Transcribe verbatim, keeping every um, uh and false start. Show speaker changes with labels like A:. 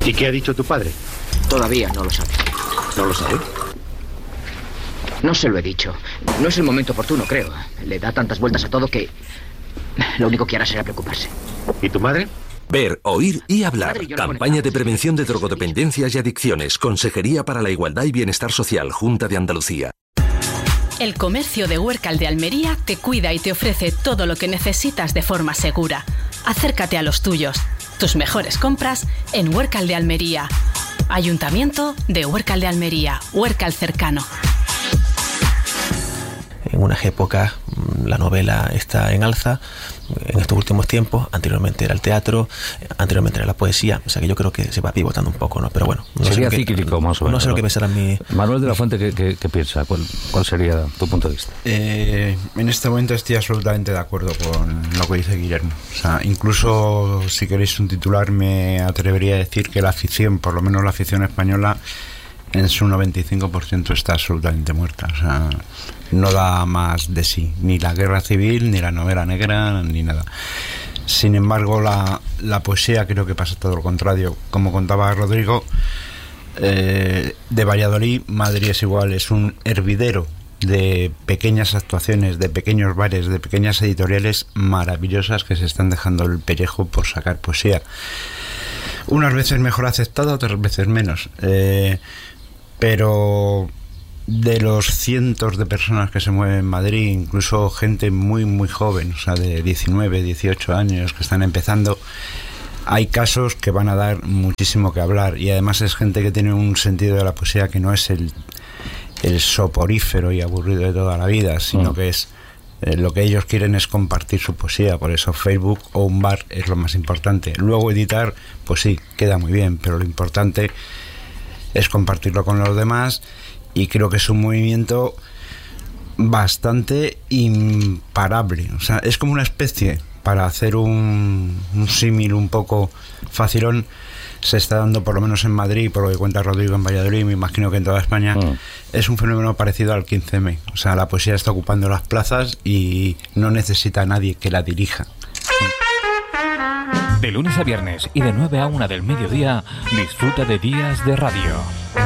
A: ¿Y qué ha dicho tu padre?
B: Todavía no lo sabe.
A: ¿No lo sabe?
B: No se lo he dicho. No es el momento oportuno, creo. Le da tantas vueltas a todo que lo único que hará será preocuparse.
A: ¿Y tu madre?
C: Ver, oír y hablar.
B: Madre, yo no
C: Campaña de
B: conectamos.
C: prevención de drogodependencias y adicciones. Consejería para la Igualdad y Bienestar Social. Junta de Andalucía.
D: El comercio de Huércal de Almería te cuida y te ofrece todo lo que necesitas de forma segura. Acércate a los tuyos. Tus mejores compras en Huércal de Almería. Ayuntamiento de Huércal de Almería. Huércal cercano.
E: En unas épocas la novela está en alza, en estos últimos tiempos. Anteriormente era el teatro, anteriormente era la poesía. O sea que yo creo que se va pivotando un poco, ¿no? Pero bueno, no
F: sería
E: sé
F: cíclico,
E: que,
F: más o menos.
E: No sé lo que pensará mi...
F: Manuel de la Fuente, ¿qué, qué, qué piensa? ¿Cuál, ¿Cuál sería tu punto de vista?
G: Eh, en este momento estoy absolutamente de acuerdo con lo que dice Guillermo. O sea, incluso si queréis un titular, me atrevería a decir que la afición, por lo menos la afición española, en su noventa y cinco por ciento está absolutamente muerta. O sea, no da más de sí, ni la guerra civil, ni la novela negra, ni nada. Sin embargo, la, la poesía creo que pasa todo lo contrario. Como contaba Rodrigo, eh, de Valladolid, Madrid es igual, es un hervidero de pequeñas actuaciones, de pequeños bares, de pequeñas editoriales maravillosas que se están dejando el pellejo por sacar poesía. Unas veces mejor aceptada, otras veces menos. Eh, pero de los cientos de personas que se mueven en Madrid, incluso gente muy muy joven, o sea, de diecinueve, dieciocho años que están empezando, hay casos que van a dar muchísimo que hablar, y además es gente que tiene un sentido de la poesía que no es el, el soporífero y aburrido de toda la vida, sino mm. que es eh, lo que ellos quieren es compartir su poesía. Por eso Facebook o un bar es lo más importante. Luego editar, pues sí, queda muy bien, pero lo importante es compartirlo con los demás, y creo que es un movimiento bastante imparable. O sea, es como una especie, para hacer un, un símil un poco facilón, se está dando, por lo menos en Madrid, por lo que cuenta Rodrigo en Valladolid, me imagino que en toda España, mm. es un fenómeno parecido al quince eme. O sea, la poesía está ocupando las plazas y no necesita a nadie que la dirija.
H: De lunes a viernes y de nueve a una del mediodía, disfruta de Días de Radio.